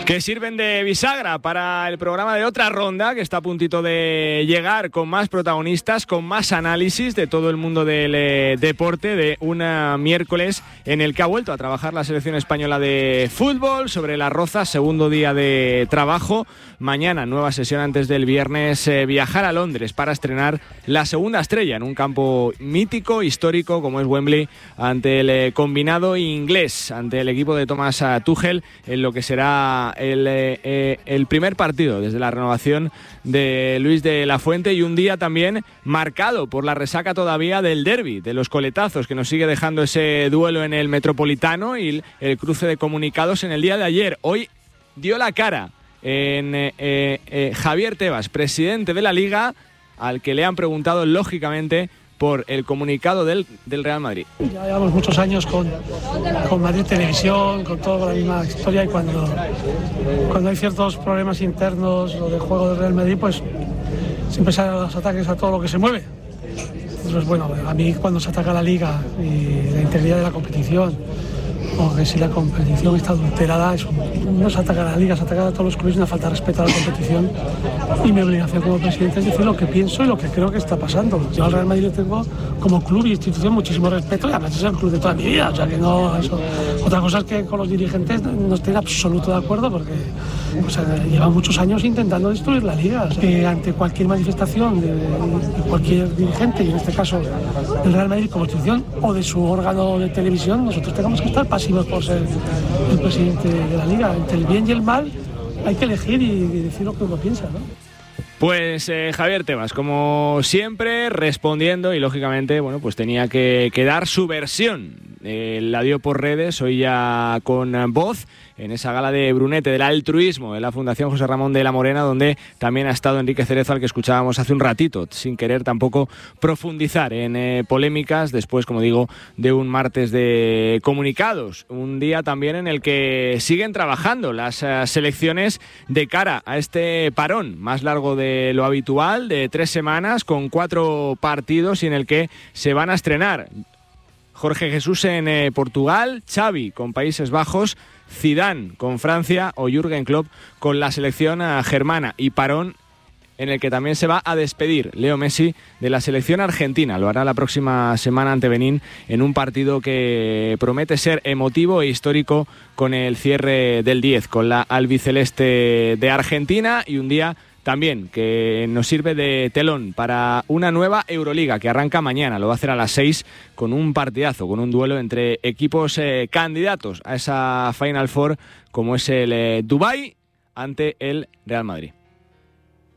que sirven de bisagra para el programa de otra ronda que está a puntito de llegar, con más protagonistas, con más análisis de todo el mundo del deporte, de un miércoles en el que ha vuelto a trabajar la selección española de fútbol sobre las Rozas, segundo día de trabajo. Mañana, nueva sesión antes del viernes, viajar a Londres para estrenar la segunda estrella en un campo mítico, histórico como es Wembley, ante el combinado inglés, ante el equipo de Thomas Tuchel, en lo que será el primer partido desde la renovación de Luis de la Fuente, y un día también marcado por la resaca todavía del derbi, de los coletazos que nos sigue dejando ese duelo en el Metropolitano y el cruce de comunicados en el día de ayer. Hoy dio la cara en Javier Tebas, presidente de la Liga, al que le han preguntado lógicamente por el comunicado del Real Madrid. Ya llevamos muchos años con Madrid Televisión, con toda la misma historia, y cuando hay ciertos problemas internos o de juego del Real Madrid, pues siempre salen los ataques a todo lo que se mueve. Entonces, bueno, a mí cuando se ataca la Liga y la integridad de la competición, o que si la competición está adulterada, no se ataca a la Liga, se ataca a todos los clubes, una falta de respeto a la competición, y mi obligación como presidente es decir lo que pienso y lo que creo que está pasando. Yo al Real Madrid tengo como club y institución muchísimo respeto, y además es el club de toda mi vida, o sea que no eso. Otra cosa es que con los dirigentes no estoy en absoluto de acuerdo, porque llevan muchos años intentando destruir la Liga. O sea, que ante cualquier manifestación de cualquier dirigente, y en este caso del Real Madrid como institución o de su órgano de televisión, nosotros tenemos que estar pasivos por ser el presidente de la Liga. Entre el bien y el mal hay que elegir y decir lo que uno piensa, ¿no? Pues Javier Tebas, como siempre, respondiendo, y lógicamente, bueno, pues tenía que dar su versión. La dio por redes, hoy ya con voz, en esa gala de Brunete del altruismo de la Fundación José Ramón de la Morena, donde también ha estado Enrique Cerezo, al que escuchábamos hace un ratito, sin querer tampoco profundizar en polémicas, después, como digo, de un martes de comunicados, un día también en el que siguen trabajando las selecciones de cara a este parón más largo de lo habitual, de 3 semanas, con 4 partidos, y en el que se van a estrenar Jorge Jesús en Portugal, Xavi con Países Bajos, Zidane con Francia o Jürgen Klopp con la selección germana, y parón en el que también se va a despedir Leo Messi de la selección argentina. Lo hará la próxima semana ante Benín, en un partido que promete ser emotivo e histórico, con el cierre del 10 con la albiceleste de Argentina, y un día también que nos sirve de telón para una nueva Euroliga que arranca mañana. Lo va a hacer a las 6 con un partidazo, con un duelo entre equipos candidatos a esa Final Four, como es el Dubái ante el Real Madrid.